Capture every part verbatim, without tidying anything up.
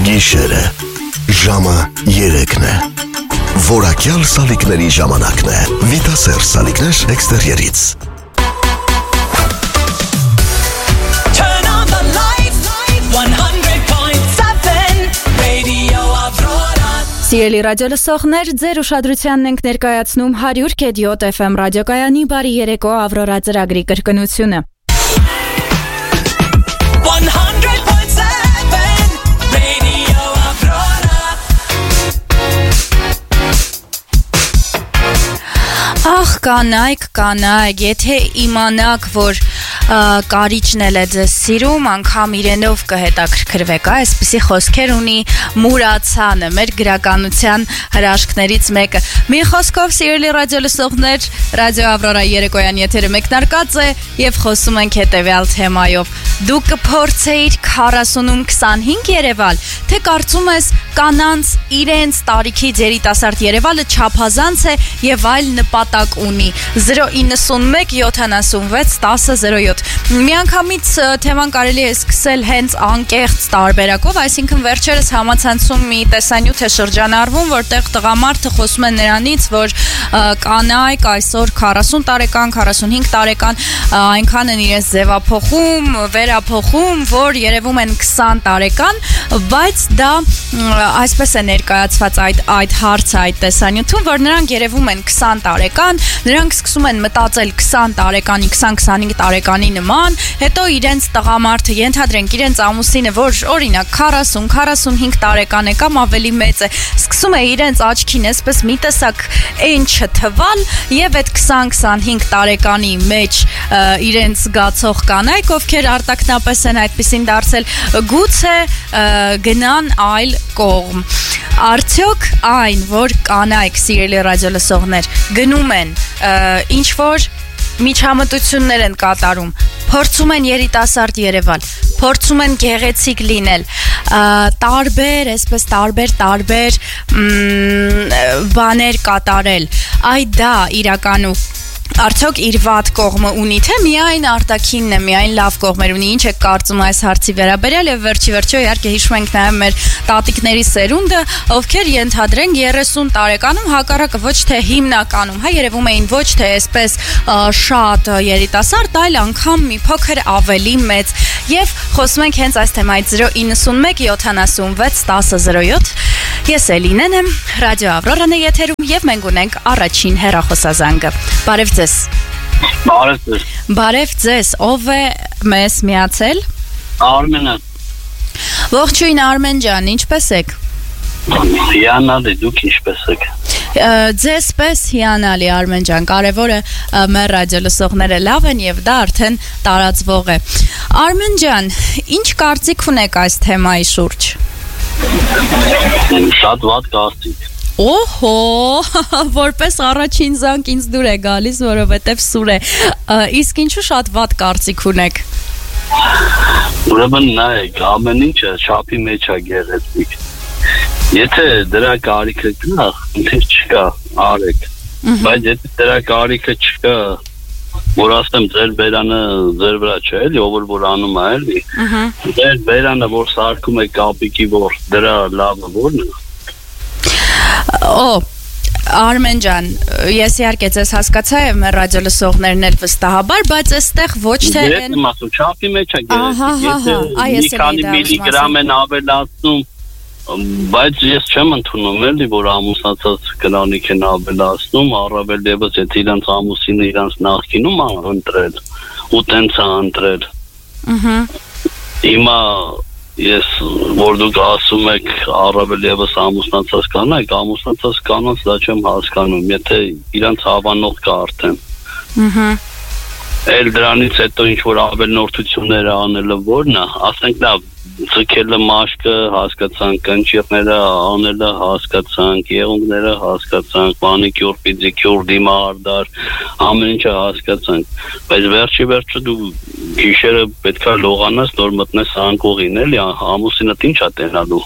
Գիշերը ժամը երեքն է։ Որակյալ սալիկների ժամանակն է։ Վիտասեր սալիկներ էքստերիերից։ Turn on the lights, one hundred point seven Radio Aurora. Սիրելի ռադիոլսողներ, ձեր ուշադրությանն ենք ներկայացնում one hundred point seven F M ռադիոկայանի բարի երեկո Ավրորա ծրագրի կրկնությունը։ one hundred point seven Radio Aurora. Ախ, կանայք, կանայք, եթե իմանաք, որ կարիճն էլ է ձեզ սիրում, անգամ իրենով կհետաքրքրվեք, այսպիսի խոսքեր ունի Մուրացանը, մեր գրականության հրաշքներից մեկը։ Մի խոսքով, սիրելի ռադիոլսողներ, Ռադիո Ավրորա երեկոյան եթերը մեկնարկած է եւ խոսում ենք հետեւյալ թեմայով։ Դու կփորձեիր քառասունում քսանհինգ Երևալ, թե կարծում ես կանանց իրենց տարիքի երիտասարդ Երևալը չափազանց է եւ այլ նպատակ ունի։ zero nine one seventy-six ten zero seven Միանգամից թեման կարելի է սկսել հենց անկեղծ տարբերակով, այսինքն վերջերս համացանցում մի տեսանյութ է շրջանառվում, որտեղ տղամարդը խոսում է նրանից, որ կանայք այսօր քառասուն տարեկան, քառասունհինգ տարեկան այնքան են իրենց ձևափոխում, վերափոխում, որ երևում են քսան տարեկան, բայց դա այսպես է ներկայացված այդ այդ հարցը այդ տեսանյութում, որ նրանք երևում են քսան տարեկան, նրանք սկսում են մտածել քսան տարեկանի, քսան քսանհինգ տարեկանի նման, հետո իրենց տղամարդը ենթադրենք իրենց ամուսինը, որ օրինակ քառասուն քառասունհինգ տարեկան է կամ ավելի մեծ է, սկսում է իրենց աչքին այսպես մի տեսակ այն չթվալ եւ այդ քսան քսանհինգ տարեկանի մեջ իրենց զգացող կանայք, ովքեր արտակնապես են այդպեսին դարձել, գուցե գնան այլ կողմ։ Արդյոք այն, որ կանայք, սիրելի ռադիոլսողներ, գնում են ինչ որ միջամտություններ են կատարում, փորձում են երիտասարդ Երևալ, փորձում են գեղեցիկ լինել, տարբեր, այսպես տարբեր, տարբեր բաներ կատարել, այդ դա իրականում արդյոք իր վատ կողմը ունի, թե միայն արտաքինն է, միայն լավ կողմեր ունի, ինչ է կարծում այս հարցի վերաբերյալ եւ վերջի վերջո իհարկե հիշում ենք նաեւ մեր տատիկների սերունդը, ովքեր ենթադրենք երեսուն տարեկանում հակառակը ոչ թե հիմնականում, հա երևում էին ոչ թե այսպես շատ երիտասարդ, այլ անգամ մի փոքր ավելի մեծ եւ խոսում ենք հենց այս թեմայից zero nine one seventy-six ten zero seven Ես Էլինեն եմ, Ռադիո Ավրորան է եթերում եւ մենք ունենք առաջին հեռախոսազանգը։ Բարև ձեզ։ Բարև ձեզ։ Բարև ձեզ, ով է մեզ միացել։ Արմենը։ Ողջույն Արմեն ջան, ինչպե՞ս եք։ Հիանալի, դուք ինչպե՞ս եք։ Ձեզ պես հիանալի Արմեն ջան, կարևորը մեր ռադիոլսողները լավ են եւ դա արդեն տարածվող է։ Արմեն ջան, ինչ կարծիք ունեք այս թեմայի շուրջ։ Շատ վատ կարծիք։ Օհո, որպես առաջին զանգ ինձ դուր է գալիս, որովհետև սուր է։ Իսկ ինչու շատ վատ կարծիք ունեք։ Ուրեմն նայեք, ամեն ինչը չափի մեջ է գեղեցիկ։ Եթե դրա կարիքը կա, ինքն չկա, արեք։ Բայց եթե դրա կարիքը չկա, որ ասեմ ձեր բերանը ձեր վրա չէ, էլի, ով որ անում է, էլի։ Ձեր բերանը, որ սարքում է կապիկի, որ դրա լավը որն է։ Օ, Արմեն ջան, ես իհարկե ձեզ հասկացա եւ մեր ռադիոլսողներն էլ վստահաբար, բայց այստեղ ոչ թե են մասու չափի մեջ է գեղեցիկ։ Եթե մի միլիգրամ են ավելացնում, բայց ես չեմ ընդունում էլի, որ ամուսնացած կնանիք են ավելացնում, առավել ևս եթե իրանց ամուսինը իրանց նախկինում է ընտրել ու տենց է ընտրել։ Հիմա ես որ դուք ասում եք առավել ևս ամուսնացած կանայք, ամուսնացած կանանց դա չեմ հասկանում, եթե իրանց հավանող կա արդեն։ Էլ դրանից հետո ինչ որ ավելնորդություններ անելը որն է, ասենք լավ Ձգելը մաշկը հասկացանք, կնճիռները անելը հասկացանք, եղունգները հասկացանք, մանիկյուր, պեդիկյուր, դիմահարդար, ամեն ինչը հասկացանք, բայց վերջի վերջը դու գիշերը պետքա լողանաս, նոր մտնես անկողին, էլի, ամուսինդ ինչ է տենալու։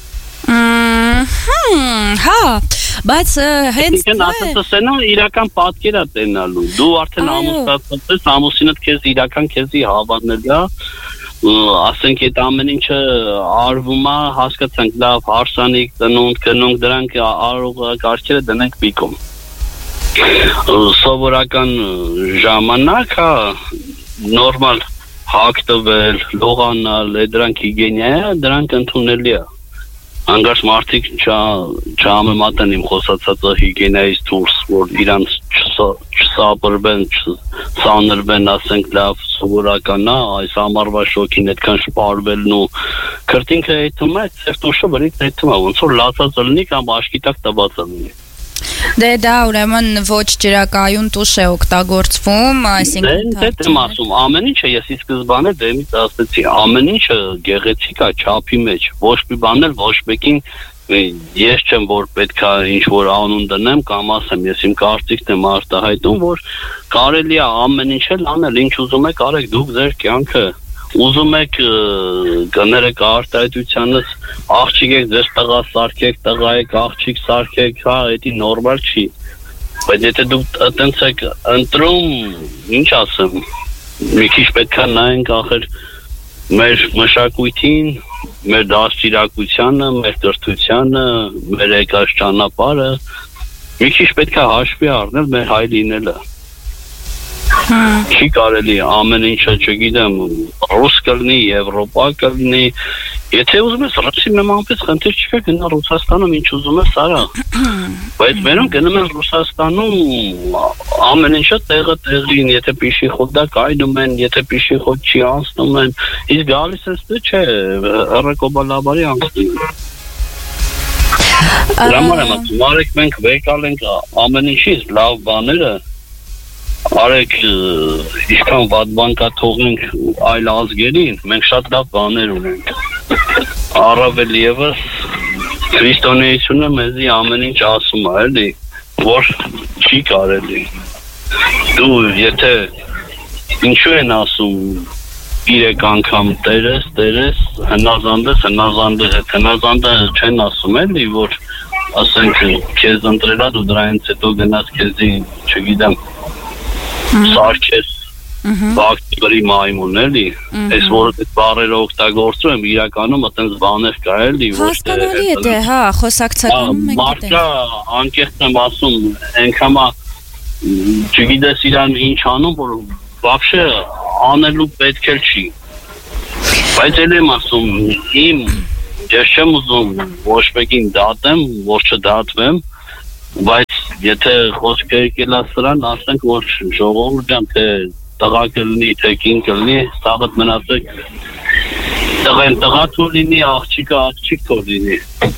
Հա, բայց հենց Ինքն ասացնա իրական պատկեր է տենալու, դու արդեն ամուսնացած ես, ամուսինդ քեզ իրական քեզի հավանել է, ասենք այդ ամեն ինչը արվում է, հասկացանք, լավ, հարսանիք, տնունդ, կնունք, դրանք արարողակարգերը դնենք պիկում։ Սովորական ժամանակ է նորմալ հագտվել, լողանալ, դրանք հիգիենա է, դրանք ընդունելի է։ Հանգարց մարդիկ չհամեմատեն իմ խոսացածը հիգիենայից դուրս, որ իրանց չսապրվեն, չսանրվեն, ասենք լավ սովորական է, այս ամառվա շոկին այդքան շպարվելն ու քրտինքը այդում է, ծերտուշը բրից այդում է, ոնց որ լացած լինի կամ աշկի տակ տված լինի։ Դե դա ուրեմն ոչ ջրակայուն տուշ է օգտագործվում, այսինքն Դե դե մասում ամեն ինչը ես ի սկզբանե դեմից ասացի, ամեն ինչը գեղեցիկ է չափի մեջ, ոչ մի բան էլ ոչ մեկին ես չեմ որ պետքա ինչ որ անուն դնեմ կամ ասեմ, ես իմ կարծիքն եմ արտահայտում, որ կարելի է ամեն ինչ էլ անել, ինչ ուզում եք արեք դուք ձեր կյանքը Ուզում եք կներեք արտահայտությանս աղջիկ եք ձեր տղա սարքեք, տղա եք աղջիկ սարքեք, հա, դա նորմալ չի։ Բայց եթե դուք այտենց եք ընտրում, ինչ ասեմ, մի քիչ պետք է նայենք ախր մեր մշակույթին, մեր դաստիարակությանը, մեր կրթությանը, մեր եկած ճանապարհը, մի քիչ պետք է հաշվի առնել մեր հայ լինելը։ Չի կարելի ամեն ինչը չգիտեմ ռուս կլինի, Եվրոպա կլինի, եթե ուզում ես ռուսի նմանպես խնդիր չկա գնա Ռուսաստանում ինչ ուզում ես արա, բայց մենոնք գնում են Ռուսաստանում ամեն ինչը տեղը տեղին, եթե պիշիխոդա կայնում են, եթե պիշիխոդ չի անցնում են, իսկ գալիս ես դե չէ, հռեկոբալաբարի անցնում Դրա համար եմ ասում, արեք մենք վեկալ ենք ամեն ինչից լավ բաները Արեք իսկան վատ բան կա թողենք այլ ազգերին, մենք շատ լավ բաներ ունենք։ Առավել ևս քրիստոնեությունը մեզի ամեն ինչ ասում է, էլի, որ չի կարելի։ Դու եթե ինչու են ասում երեք անգամ տերես, տերես, հնազանդես, հնազանդես, հետ հնազանդը չեն ասում, էլի, որ ասենք քեզ ընտրելա դու դրանից հետո գնաս քեզի, չգիտեմ Սարքես բակտերի մայմուն էլի Այս որ այդ բառերը օգտագործում եմ իրականում այտենց բաներ կա էլի Հասկանալի է դե հա խոսակցականում մենք Մարդկա անկեղծ եմ ասում այնքամա չգիտես իրան ինչ անում որ вообще անելու պետք էլ չի Բայց էլ եմ ասում իմ ես չեմ ուզում ոչ մեկին դատեմ որ չդատվեմ Բայց եթե խոսքը եկել է սրան, ասենք որ ժողովուրդ ջան, թե տղա կլինի, թե կին կլինի, սաղդ մնացեք տղեն տղա թող լինի, աղջիկը աղջիկ թող լինի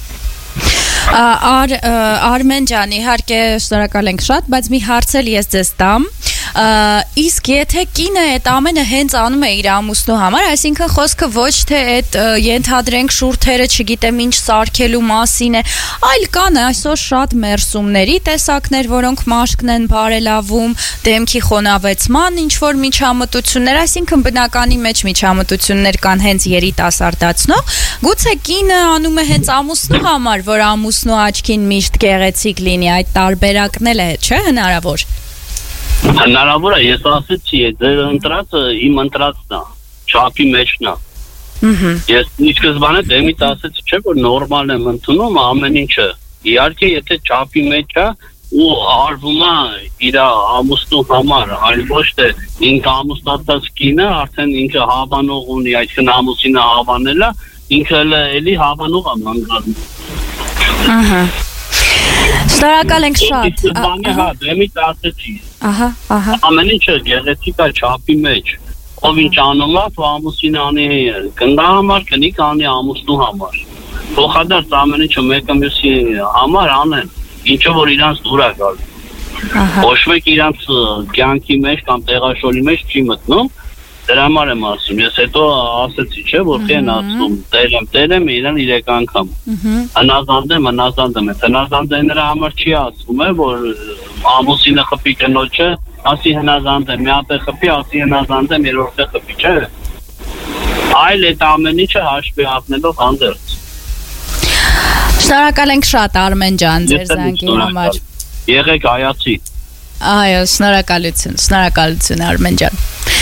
Արմեն ջան, իհարկե շնորհակալ ենք շատ, բայց մի հարց էլ ես ձեզ տամ Իսկ եթե կինը այդ ամենը հենց անում է իր ամուսնու համար, այսինքն խոսքը ոչ թե այդ ենթադրենք շուրթերը, չգիտեմ ինչ սարքելու մասին է, այլ կան այսօր շատ մերսումների տեսակներ, որոնք մաշկն են բարելավում, դեմքի խոնավեցման ինչ որ միջամտություններ, այսինքն բնականի մեջ միջամտություններ կան հենց երիտասարդացնող, գուցե կինը անում է հենց ամուսնու համար, որ ամուսնու աչքին միշտ գեղեցիկ լինի, այդ տարբերակն էլ է, չէ՞ հնարավոր Հնարավոր է, ես ասեցի, ձեր ընտրածը իմ ընտրածն է, չափի մեջն է Ես ինչ սկզբանե դեմից ասեցի, չէ, որ նորմալ եմ ընդունում ամեն ինչը Իհարկե, եթե չափի մեջ է ու արվում է իր ամուսնու համար, այլ ոչ թե ինքը ամուսնացած կինը արդեն ինքը հավանող ունի, այսինքն ամուսինը հավանել է, ինքը էլի հավանող է մանգանում Ահա Շնորհակալ ենք շատ։ Բանը հա, դեմից ասեցի։ Ահա, ահա։ Ամեն ինչը գեղեցիկ է չափի մեջ։ Ով ինչ անում է, ու ամուսինը անի կնգա համար, կնիկ անի ամուսնու համար։ Փոխադարձ ամեն ինչը մեկը մյուսի համար անեն, ինչը որ իրանց դուր է գալու։ Ոչ մեկ իրանց կյանքի մեջ կամ տեղաշորի մեջ չի մտնում։ Դրա համար եմ ասում, ես հետո ասեցի, չէ, որ քեն ասում, տերեմ, տերեմ իրան երեք անգամ։ Հնազանդեմ, հնազանդեմ, հնազանդել նրա համար չի ասում, է, որ ամուսինը խփի կնոջը, ասի հնազանդեմ, մի հատ է խփի, ասի հնազանդեմ, երրորդ է խփի, չէ։ Այլ այդ ամեն ինչը հաշվի առնելով հանդերձ։ Շնորհակալ ենք շատ Արմեն ջան, ձեր զանգի համար։ Եղեք հայացի։ Այո, շնորհակալություն, շնորհակալություն Արմեն ջան։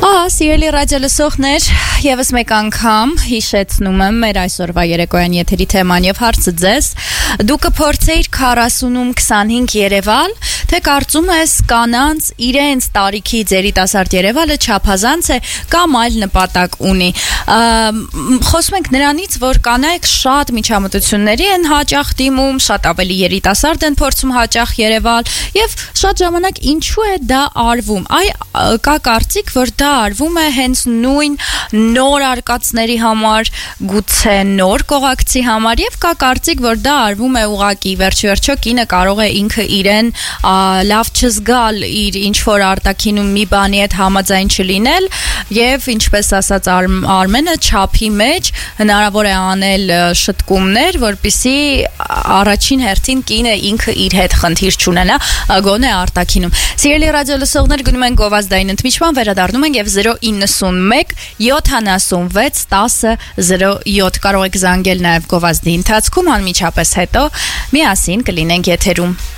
Ահա, սիրելի ռադիոլսողներ, եւս մեկ անգամ հիշեցնում եմ մեր այսօրվա երեկոյան եթերի թեման եւ հարցը ձեզ. դու կփորձեիր քառասունում քսանհինգ Երևալ, թե կարծում ես կանանց իրենց տարիքի երիտասարդ Երևալը չափազանց է կամ այլ նպատակ ունի։ Խոսում ենք նրանից, որ կանայք շատ միջամտությունների են հաճախ դիմում, շատ ավելի երիտասարդ են փորձում հաճախ Երևալ եւ շատ ժամանակ ինչու է դա արվում։ Այ կա կարծիք, որ դա արվում է հենց նույն նոր արկածների համար, գուցե նոր կողակցի համար եւ կա կարծիք, որ դա արվում է ուղակի վերջ-վերջո կինը կարող է ինքը իրեն լավ չզգալ իր ինչ որ արտաքինում մի բանի հետ համաձայն չլինել եւ ինչպես ասաց Արմենը չափի մեջ հնարավոր է անել շտկումներ, որպեսզի առաջին հերթին կինը ինքը իր հետ խնդիր չունենա գոնե արտաքինում։ Սիրելի ռադիոլսողներ, գնում ենք գովազդային ընդմիջման, վերադառնում ենք եւ zero ninety-one seventy-six ten zero seven կարող եք զանգել նաեւ գովազդի ընթացքում, անմիջապես հետո միասին կլինենք եթերում։